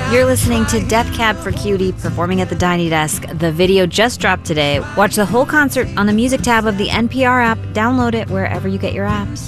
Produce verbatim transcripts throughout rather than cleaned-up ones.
You're listening to Death Cab for Cutie performing at the Tiny Desk. The video just dropped today. Watch the whole concert on the music tab of the N P R app. Download it wherever you get your apps.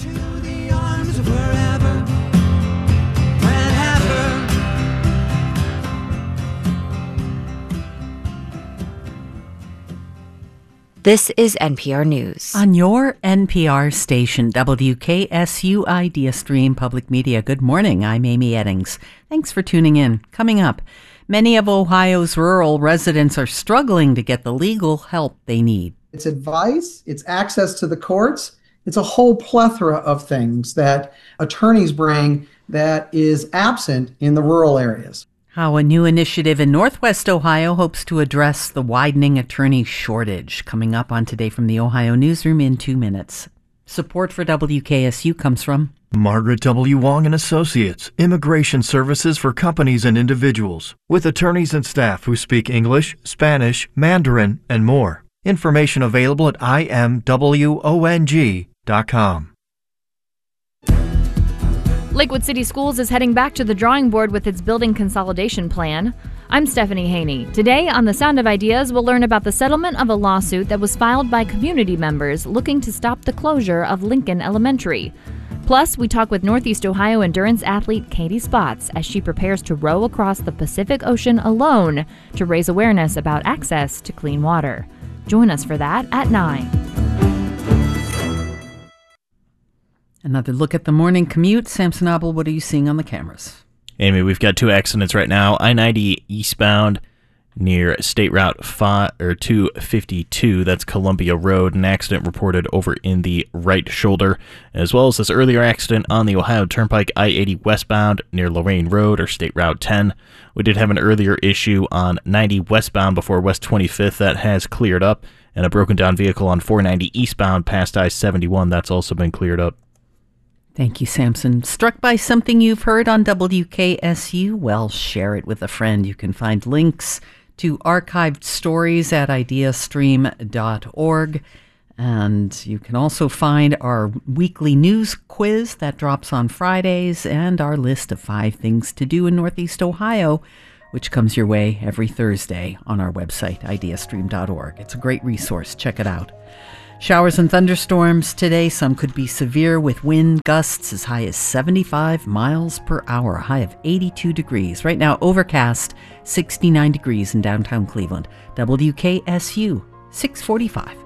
This is N P R News. On your N P R station, W K S U Idea Stream Public Media. Good morning. I'm Amy Eddings. Thanks for tuning in. Coming up, many of Ohio's rural residents are struggling to get the legal help they need. It's advice, it's access to the courts, it's a whole plethora of things that attorneys bring that is absent in the rural areas. How a new initiative in Northwest Ohio hopes to address the widening attorney shortage. Coming up on Today from the Ohio Newsroom in two minutes. Support for W K S U comes from Margaret W. Wong and Associates, immigration services for companies and individuals, with attorneys and staff who speak English, Spanish, Mandarin, and more. Information available at I M W O N G dot com. Lakewood City Schools is heading back to the drawing board with its building consolidation plan. I'm Stephanie Haney. Today on The Sound of Ideas, we'll learn about the settlement of a lawsuit that was filed by community members looking to stop the closure of Lincoln Elementary. Plus, we talk with Northeast Ohio endurance athlete Katie Spots as she prepares to row across the Pacific Ocean alone to raise awareness about access to clean water. Join us for that at nine. Another look at the morning commute. Samson Abel, what are you seeing on the cameras? Amy, we've got two accidents right now. I ninety eastbound near State Route five, or two fifty-two, that's Columbia Road. An accident reported over in the right shoulder, as well as this earlier accident on the Ohio Turnpike I eighty westbound near Lorraine Road or State Route ten. We did have an earlier issue on ninety westbound before West twenty-fifth. That has cleared up, and a broken down vehicle on four ninety eastbound past I seventy-one. That's also been cleared up. Thank you, Samson. Struck by something you've heard on W K S U? Well, share it with a friend. You can find links to archived stories at ideastream dot org. And you can also find our weekly news quiz that drops on Fridays and our list of five things to do in Northeast Ohio, which comes your way every Thursday on our website, ideastream dot org. It's a great resource. Check it out. Showers and thunderstorms today. Some could be severe with wind gusts as high as seventy-five miles per hour, a high of eighty-two degrees. Right now, overcast, sixty-nine degrees in downtown Cleveland. W K S U, six forty-five.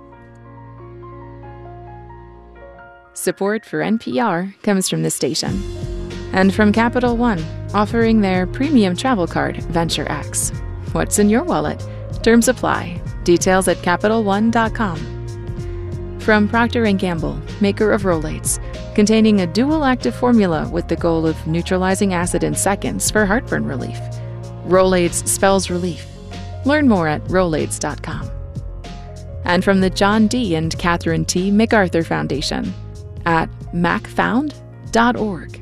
Support for N P R comes from the station. And from Capital One, offering their premium travel card, Venture X. What's in your wallet? Terms apply. Details at Capital One dot com. From Procter and Gamble, maker of Rolaids, containing a dual active formula with the goal of neutralizing acid in seconds for heartburn relief. Rolaids spells relief. Learn more at Rolaids dot com. And from the John D. and Catherine T. MacArthur Foundation at mac found dot org.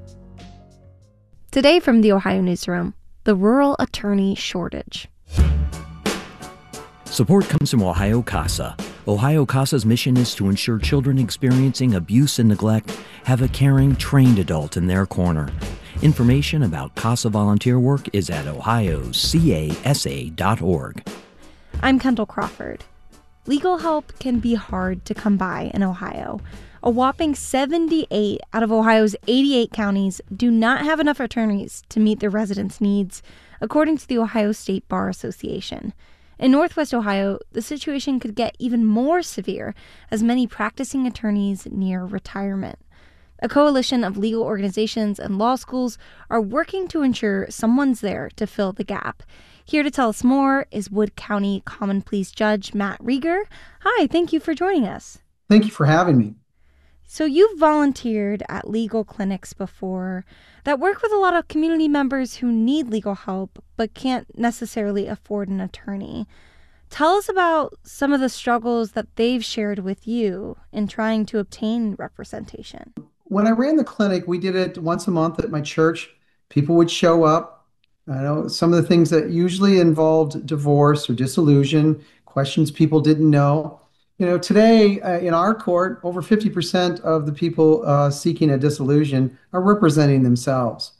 Today from the Ohio Newsroom, the rural attorney shortage. Support comes from Ohio CASA. Ohio CASA's mission is to ensure children experiencing abuse and neglect have a caring, trained adult in their corner. Information about CASA volunteer work is at ohio casa dot org. I'm Kendall Crawford. Legal help can be hard to come by in Ohio. A whopping seventy-eight out of Ohio's eighty-eight counties do not have enough attorneys to meet their residents' needs, according to the Ohio State Bar Association. In Northwest Ohio, the situation could get even more severe as many practicing attorneys near retirement. A coalition of legal organizations and law schools are working to ensure someone's there to fill the gap. Here to tell us more is Wood County Common Pleas Judge Matt Rieger. Hi, thank you for joining us. Thank you for having me. So you've volunteered at legal clinics before that work with a lot of community members who need legal help but can't necessarily afford an attorney. Tell us about some of the struggles that they've shared with you in trying to obtain representation. When I ran the clinic, we did it once a month at my church. People would show up. I know some of the things that usually involved divorce or dissolution, questions people didn't know. You know, today uh, in our court, over fifty percent of the people uh, seeking a dissolution are representing themselves.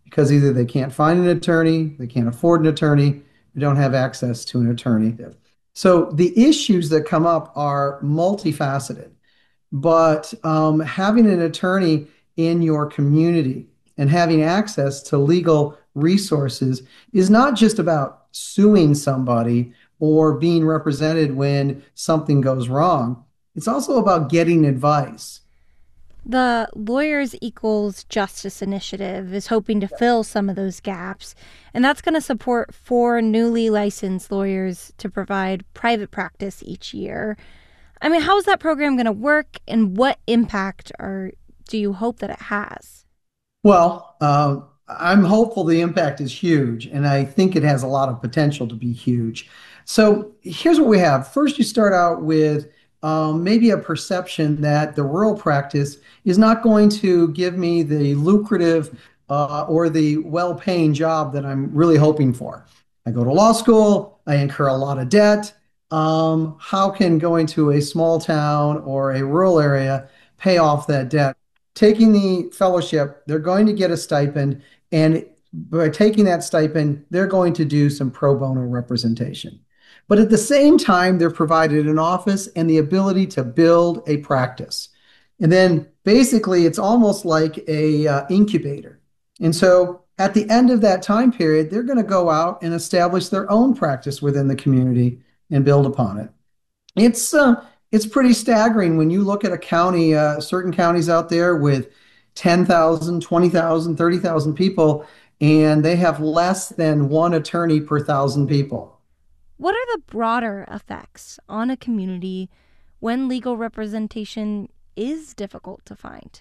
because either they can't find an attorney, they can't afford an attorney, they don't have access to an attorney. So the issues that come up are multifaceted, but um, having an attorney in your community and having access to legal resources is not just about suing somebody or being represented when something goes wrong. It's also about getting advice. The Lawyers Equals Justice Initiative is hoping to fill some of those gaps, and that's going to support four newly licensed lawyers to provide private practice each year. I mean, how is that program going to work, and what impact are, do you hope that it has? Well, uh, I'm hopeful the impact is huge, and I think it has a lot of potential to be huge. So here's what we have. First, you start out with um, maybe a perception that the rural practice is not going to give me the lucrative uh, or the well-paying job that I'm really hoping for. I go to law school, I incur a lot of debt. Um, how can going to a small town or a rural area pay off that debt? Taking the fellowship, they're going to get a stipend, and by taking that stipend, they're going to do some pro bono representation. But at the same time, they're provided an office and the ability to build a practice. And then basically, it's almost like a uh, incubator. And so at the end of that time period, they're going to go out and establish their own practice within the community and build upon it. It's uh, it's pretty staggering when you look at a county, uh, certain counties out there with ten thousand, twenty thousand, thirty thousand people, and they have less than one attorney per thousand people. What are the broader effects on a community when legal representation is difficult to find?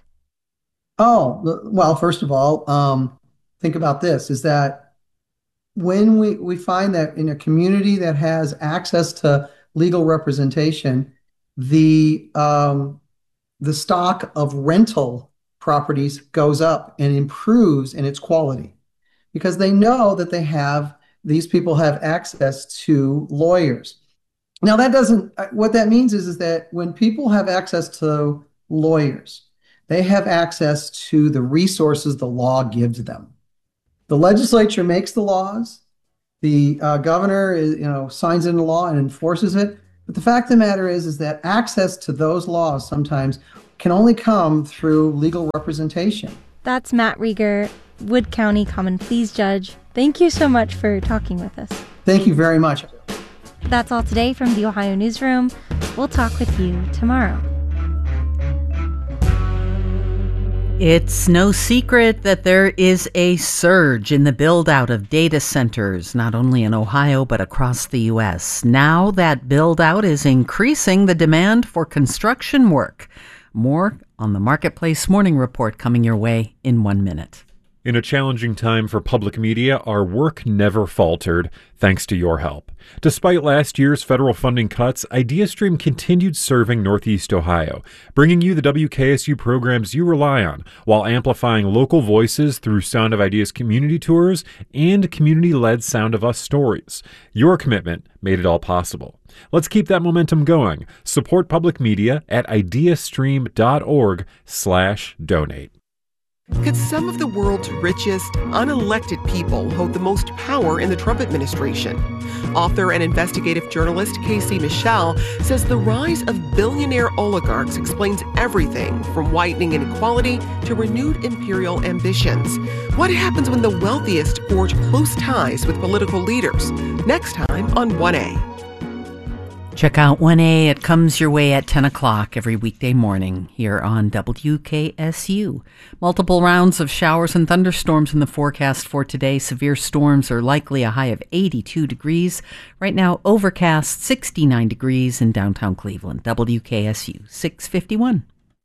Oh, well, first of all, um, think about this, is that when we, we find that in a community that has access to legal representation, the um, the stock of rental properties goes up and improves in its quality because they know that they have, these people have access to lawyers. Now that doesn't, what that means is, is that when people have access to lawyers, they have access to the resources the law gives them. The legislature makes the laws, the uh, governor is, you know, signs into law and enforces it. But the fact of the matter is, is that access to those laws sometimes can only come through legal representation. That's Matt Rieger, Wood County Common Pleas Judge. Thank you so much for talking with us. Thank you very much. That's all today from the Ohio Newsroom. We'll talk with you tomorrow. It's no secret that there is a surge in the build-out of data centers, not only in Ohio, but across the U S. Now that build-out is increasing the demand for construction work. More on the Marketplace Morning Report coming your way in one minute. In a challenging time for public media, our work never faltered, thanks to your help. Despite last year's federal funding cuts, IdeaStream continued serving Northeast Ohio, bringing you the W K S U programs you rely on, while amplifying local voices through Sound of Ideas community tours and community-led Sound of Us stories. Your commitment made it all possible. Let's keep that momentum going. Support public media at ideastream.org slash donate. Could some of the world's richest, unelected people hold the most power in the Trump administration? Author and investigative journalist Casey Michelle says the rise of billionaire oligarchs explains everything from widening inequality to renewed imperial ambitions. What happens when the wealthiest forge close ties with political leaders? Next time on one A. Check out one A. It comes your way at ten o'clock every weekday morning here on W K S U. Multiple rounds of showers and thunderstorms in the forecast for today. Severe storms are likely, a high of eighty-two degrees. Right now, overcast, sixty-nine degrees in downtown Cleveland. W K S U, six fifty-one.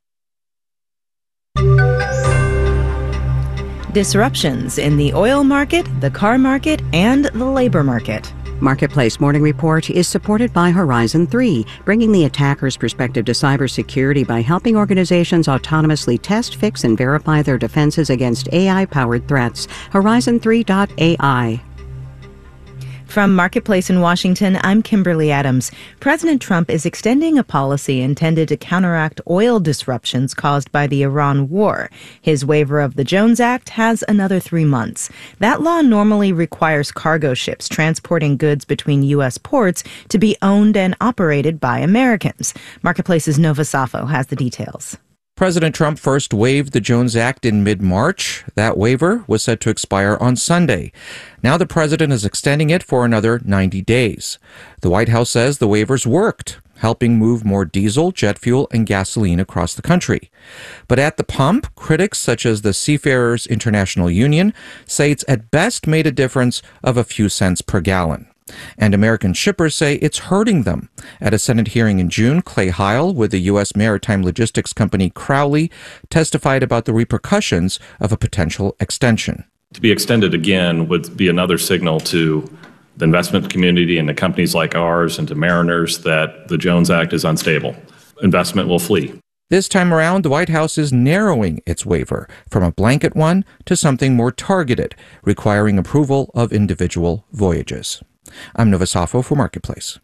Disruptions in the oil market, the car market, and the labor market. Marketplace Morning Report is supported by Horizon three, bringing the attacker's perspective to cybersecurity by helping organizations autonomously test, fix, and verify their defenses against A I-powered threats. Horizon three dot A I. From Marketplace in Washington, I'm Kimberly Adams. President Trump is extending a policy intended to counteract oil disruptions caused by the Iran war. His waiver of the Jones Act has another three months. That law normally requires cargo ships transporting goods between U S ports to be owned and operated by Americans. Marketplace's Nova Safo has the details. President Trump first waived the Jones Act in mid-March. That waiver was set to expire on Sunday. Now the president is extending it for another ninety days. The White House says the waivers worked, helping move more diesel, jet fuel, and gasoline across the country. But at the pump, critics such as the Seafarers International Union say it's at best made a difference of a few cents per gallon. And American shippers say it's hurting them. At a Senate hearing in June, Clay Heil with the U S maritime logistics company Crowley testified about the repercussions of a potential extension. To be extended again would be another signal to the investment community and to companies like ours and to mariners that the Jones Act is unstable. Investment will flee. This time around, the White House is narrowing its waiver from a blanket one to something more targeted, requiring approval of individual voyages. I'm Nova Safo for Marketplace.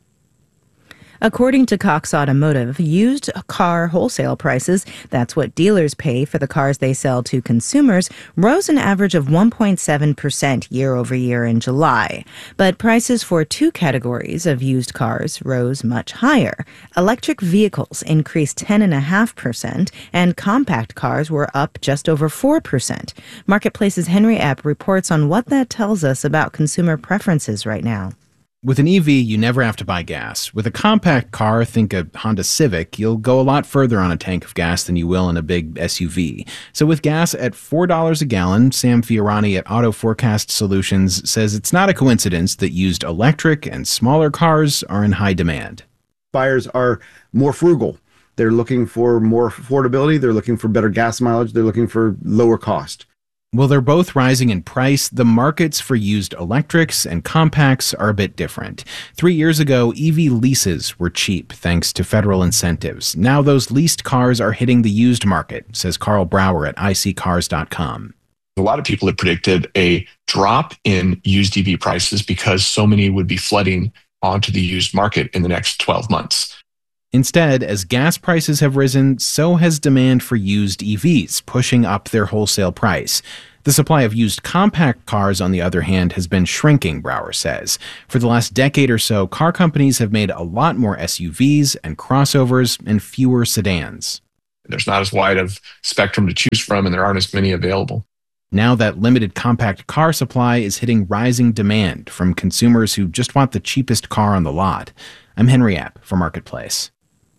According to Cox Automotive, used car wholesale prices, that's what dealers pay for the cars they sell to consumers, rose an average of one point seven percent year over year in July. But prices for two categories of used cars rose much higher. Electric vehicles increased ten point five percent, and compact cars were up just over four percent. Marketplace's Henry Epp reports on what that tells us about consumer preferences right now. With an E V, you never have to buy gas. With a compact car, think a Honda Civic, you'll go a lot further on a tank of gas than you will in a big S U V. So with gas at four dollars a gallon, Sam Fiorani at Auto Forecast Solutions says it's not a coincidence that used electric and smaller cars are in high demand. Buyers are more frugal. They're looking for more affordability. They're looking for better gas mileage. They're looking for lower cost. While they're both rising in price, the markets for used electrics and compacts are a bit different. Three years ago, E V leases were cheap thanks to federal incentives. Now those leased cars are hitting the used market, says Carl Brower at I C cars dot com. A lot of people had predicted a drop in used E V prices because so many would be flooding onto the used market in the next twelve months. Instead, as gas prices have risen, so has demand for used E Vs, pushing up their wholesale price. The supply of used compact cars, on the other hand, has been shrinking, Brower says. For the last decade or so, car companies have made a lot more S U Vs and crossovers and fewer sedans. There's not as wide of spectrum to choose from, and there aren't as many available. Now that limited compact car supply is hitting rising demand from consumers who just want the cheapest car on the lot. I'm Henry Epp for Marketplace.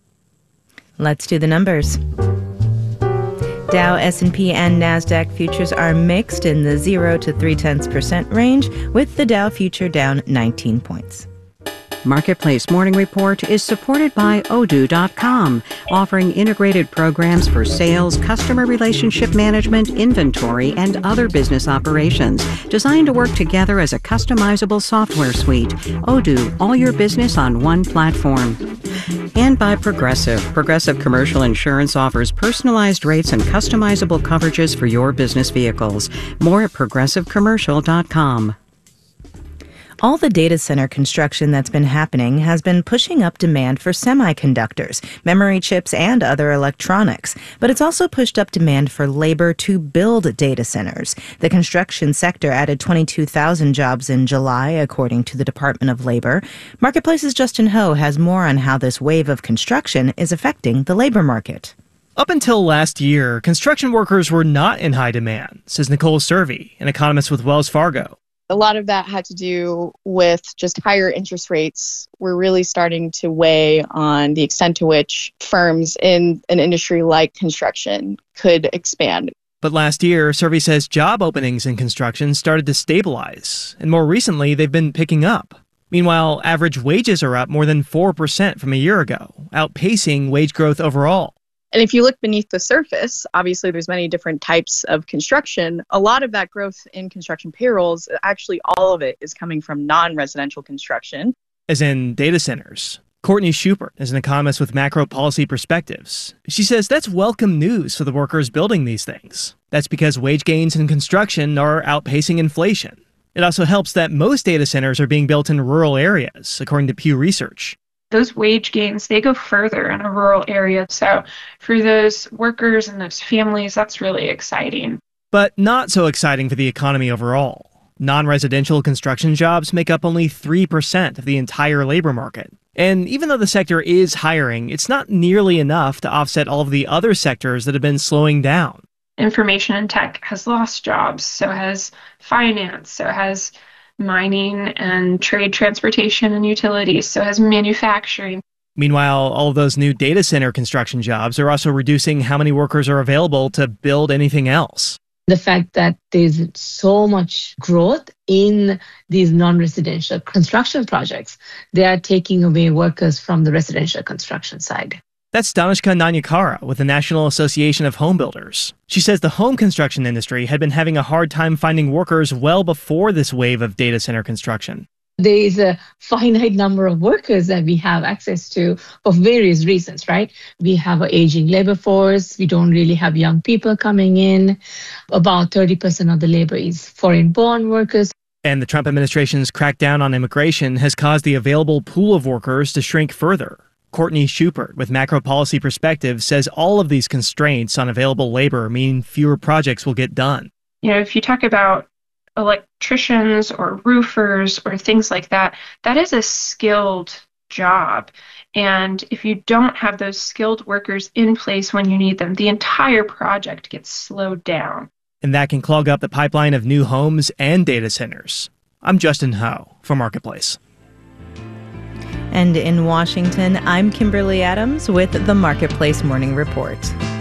Let's do the numbers. Dow, S and P, and NASDAQ futures are mixed in the zero to three tenths percent range, with the Dow future down nineteen points. Marketplace Morning Report is supported by Odoo dot com, offering integrated programs for sales, customer relationship management, inventory, and other business operations, designed to work together as a customizable software suite. Odoo, all your business on one platform. And by Progressive. Progressive Commercial Insurance offers personalized rates and customizable coverages for your business vehicles. More at progressive commercial dot com. All the data center construction that's been happening has been pushing up demand for semiconductors, memory chips, and other electronics. But it's also pushed up demand for labor to build data centers. The construction sector added twenty-two thousand jobs in July, according to the Department of Labor. Marketplace's Justin Ho has more on how this wave of construction is affecting the labor market. Up until last year, construction workers were not in high demand, says Nicole Cervi, an economist with Wells Fargo. A lot of that had to do with just higher interest rates were really starting to weigh on the extent to which firms in an industry like construction could expand. But last year, Cervi says job openings in construction started to stabilize, and more recently, they've been picking up. Meanwhile, average wages are up more than four percent from a year ago, outpacing wage growth overall. And if you look beneath the surface, obviously there's many different types of construction. A lot of that growth in construction payrolls, actually all of it is coming from non-residential construction. As in data centers. Courtney Schubert is an economist with Macro Policy Perspectives. She says that's welcome news for the workers building these things. That's because wage gains in construction are outpacing inflation. It also helps that most data centers are being built in rural areas, according to Pew Research. Those wage gains, they go further in a rural area. So for those workers and those families, that's really exciting. But not so exciting for the economy overall. Non-residential construction jobs make up only three percent of the entire labor market. And even though the sector is hiring, it's not nearly enough to offset all of the other sectors that have been slowing down. Information and tech has lost jobs, so has finance, so has mining and trade, transportation, and utilities, so has manufacturing. Meanwhile, all of those new data center construction jobs are also reducing how many workers are available to build anything else. The fact that there's so much growth in these non-residential construction projects, they are taking away workers from the residential construction side. That's Danushka Nanyakara with the National Association of Home Builders. She says the home construction industry had been having a hard time finding workers well before this wave of data center construction. There is a finite number of workers that we have access to for various reasons, right? We have an aging labor force. We don't really have young people coming in. About thirty percent of the labor is foreign-born workers. And the Trump administration's crackdown on immigration has caused the available pool of workers to shrink further. Courtney Schupert with Macro Policy Perspective says all of these constraints on available labor mean fewer projects will get done. You know, if you talk about electricians or roofers or things like that, that is a skilled job. And if you don't have those skilled workers in place when you need them, the entire project gets slowed down. And that can clog up the pipeline of new homes and data centers. I'm Justin Ho for Marketplace. And in Washington, I'm Kimberly Adams with the Marketplace Morning Report.